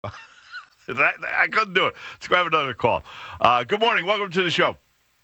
I couldn't do it. Let's go have another call. Good morning. Welcome to the show.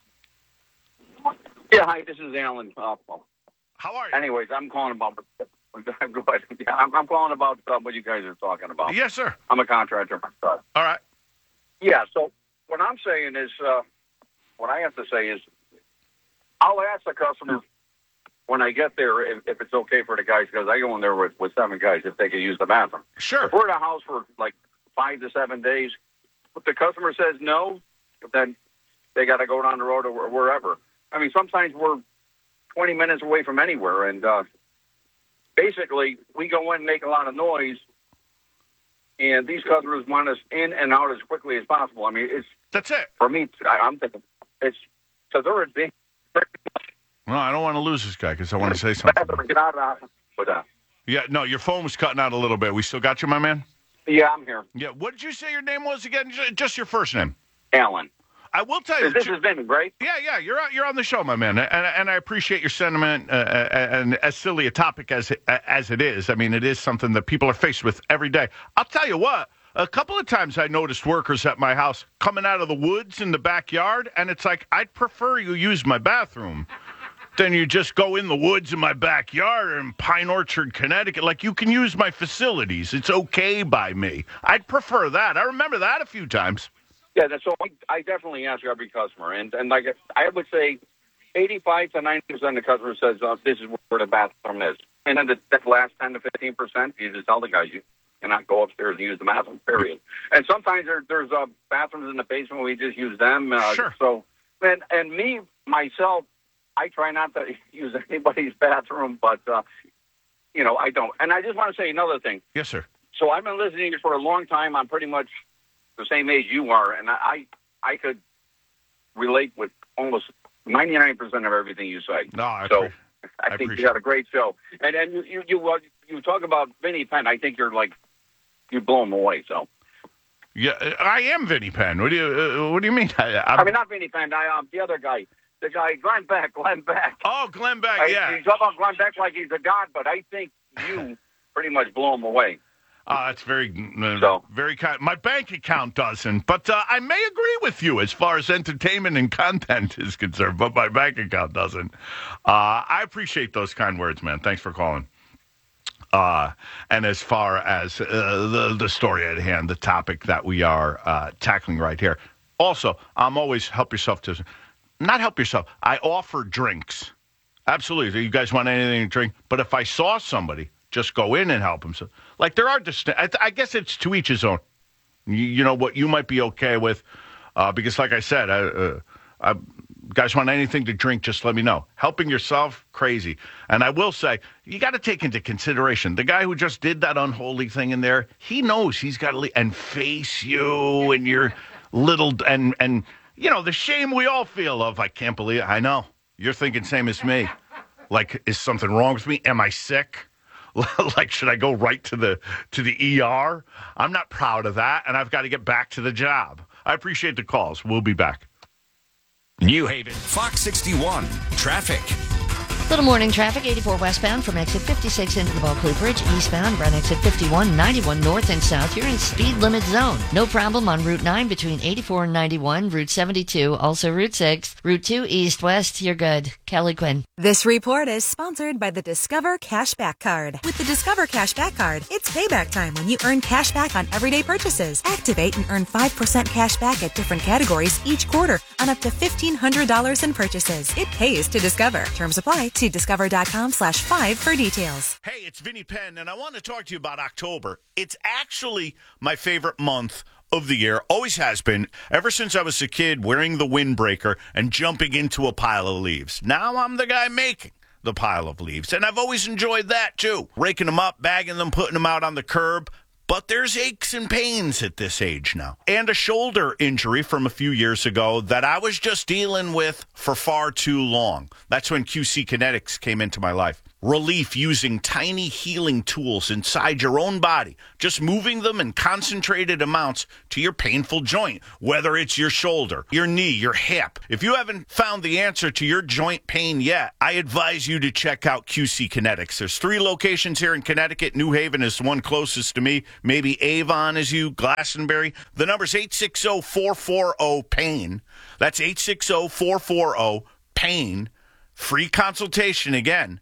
Yeah, hi, this is Alan. How are you? Anyways, I'm calling about. Yeah, I'm calling about what you guys are talking about. Yes, sir. I'm a contractor myself. All right. Yeah, so what I'm saying is, what I have to say is, I'll ask the customer when I get there if it's okay for the guys, because I go in there with 7 guys, if they can use the bathroom. Sure. If we're at a house for like 5 to 7 days, if the customer says no, then they got to go down the road or wherever. I mean, sometimes we're 20 minutes away from anywhere, and basically we go in and make a lot of noise, and these customers want us in and out as quickly as possible. I mean, That's it. for me, I'm thinking it's because they're being No, I don't want to lose this guy because I want to say something. get out of the but Yeah, no, your phone was cutting out a little bit. We still got you, my man? yeah, I'm here. Yeah, what did you say your name was again? Just your first name. Alan. I will tell you. This has been great. Yeah, you're on the show, my man, and I appreciate your sentiment. And as silly a topic as it is, I mean, it is something that people are faced with every day. I'll tell you what. A couple of times I noticed workers at my house coming out of the woods in the backyard, and it's like, I'd prefer you use my bathroom than you just go in the woods in my backyard in Pine Orchard, Connecticut. Like, you can use my facilities. It's okay by me. I'd prefer that. I remember that a few times. Yeah, so I definitely ask every customer, and like I would say, 85 to 90% of the customer says this is where the bathroom is, and then the last 10 to 15%, you just tell the guys you cannot go upstairs and use the bathroom. Period. And sometimes there's bathrooms in the basement. We just use them. Sure. So, and me myself, I try not to use anybody's bathroom, but I don't. And I just want to say another thing. Yes, sir. So I've been listening to you for a long time. I'm pretty much the same age you are, and I could relate with almost 99% of everything you say. No, I think you got a great show. And you talk about Vinny Penn. I think you blow him away. So yeah, I am Vinny Penn. What do you mean? I mean, not Vinny Penn. The other guy. The guy, Glenn Beck. Oh, Glenn Beck, yeah. You talk about Glenn Beck like he's a god, but I think you pretty much blow him away. That's very kind. My bank account doesn't, but I may agree with you as far as entertainment and content is concerned, but my bank account doesn't. I appreciate those kind words, man. Thanks for calling. And as far as the story at hand, the topic that we are tackling right here, also, I'm always not help yourself. I offer drinks. Absolutely. You guys want anything to drink? But if I saw somebody, just go in and help them. So, like, there are I guess it's to each his own. You know what you might be okay with, because, like I said, guys want anything to drink, just let me know. Helping yourself, crazy. And I will say, you got to take into consideration, the guy who just did that unholy thing in there, he knows he's got to leave and face you and your little, and the shame we all feel of, I can't believe it. I know. You're thinking same as me. Like, is something wrong with me? Am I sick? Like, should I go right to the ER? I'm not proud of that, and I've got to get back to the job. I appreciate the calls. We'll be back. New Haven, Fox 61, traffic. Little morning traffic, 84 westbound from exit 56 into the Bulkley Bridge. Eastbound, run exit 51, 91 north and south. You're in speed limit zone. No problem on Route 9 between 84 and 91, Route 72, also Route 6, Route 2 east-west. You're good. Kelly Quinn. This report is sponsored by the Discover Cashback Card. With the Discover Cashback Card, it's payback time when you earn cash back on everyday purchases. Activate and earn 5% cash back at different categories each quarter on up to $1,500 in purchases. It pays to Discover. Terms apply. See discover.com/5 for details. Hey, it's Vinny Penn, and I want to talk to you about October. It's actually my favorite month of the year. Always has been, ever since I was a kid wearing the windbreaker and jumping into a pile of leaves. Now I'm the guy making the pile of leaves, and I've always enjoyed that, too. Raking them up, bagging them, putting them out on the curb. But there's aches and pains at this age now. And a shoulder injury from a few years ago that I was just dealing with for far too long. That's when QC Kinetics came into my life. relief using tiny healing tools inside your own body, just moving them in concentrated amounts to your painful joint, whether it's your shoulder, your knee, your hip. If you haven't found the answer to your joint pain yet, I advise you to check out QC Kinetics. There's 3 locations here in Connecticut. New Haven is the one closest to me. Maybe Avon is you, Glastonbury. The number's 860-440-PAIN. That's 860-440-PAIN. Free consultation again.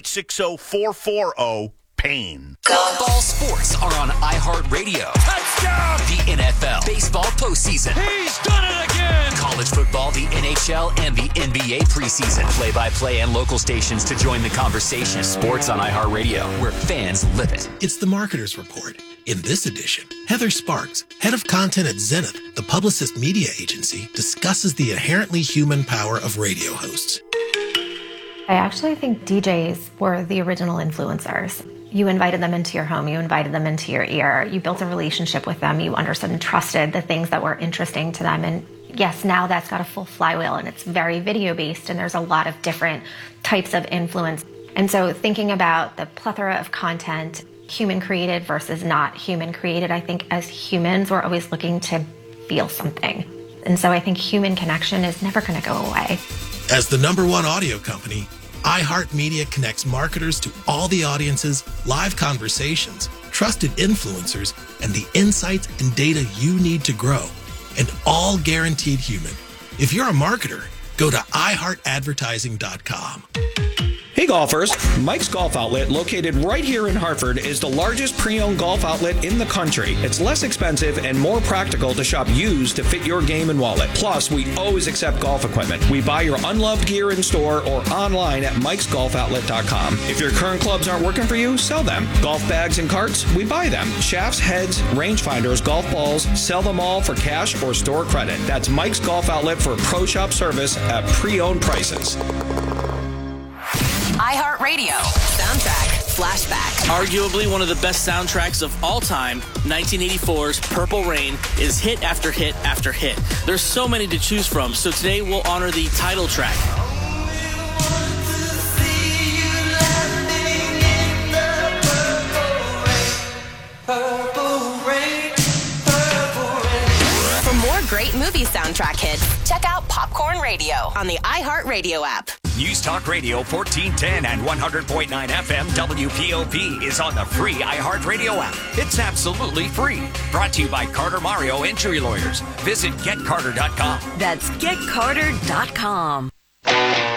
860-440-PAIN. All sports are on iHeartRadio. Touchdown! The NFL, baseball postseason. He's done it again! College football, the NHL, and the NBA preseason. Play-by-play and local stations to join the conversation. Sports on iHeartRadio, where fans live it. It's the Marketer's Report. In this edition, Heather Sparks, head of content at Zenith, the Publicist media agency, discusses the inherently human power of radio hosts. I actually think DJs were the original influencers. You invited them into your home, you invited them into your ear, you built a relationship with them, you understood and trusted the things that were interesting to them. And yes, now that's got a full flywheel and it's very video based and there's a lot of different types of influence. And so thinking about the plethora of content, human created versus not human created, I think as humans, we're always looking to feel something. And so I think human connection is never going to go away. As the #1 audio company, iHeartMedia connects marketers to all the audiences, live conversations, trusted influencers, and the insights and data you need to grow. And all guaranteed human. If you're a marketer, go to iHeartAdvertising.com. Hey golfers, Mike's Golf Outlet, located right here in Hartford, is the largest pre-owned golf outlet in the country. It's less expensive and more practical to shop used to fit your game and wallet. Plus, we always accept golf equipment. We buy your unloved gear in store or online at mikesgolfoutlet.com. If your current clubs aren't working for you, sell them. Golf bags and carts, we buy them. Shafts, heads, rangefinders, golf balls, sell them all for cash or store credit. That's Mike's Golf Outlet for pro shop service at pre-owned prices. iHeartRadio. Soundtrack Flashback. Arguably one of the best soundtracks of all time, 1984's Purple Rain is hit after hit after hit. There's so many to choose from, so today we'll honor the title track. For more great movie soundtrack hits, check out Popcorn Radio on the iHeartRadio app. News Talk Radio 1410 and 100.9 FM WPOP is on the free iHeartRadio app. It's absolutely free. Brought to you by Carter Mario Injury Lawyers. Visit GetCarter.com. That's GetCarter.com.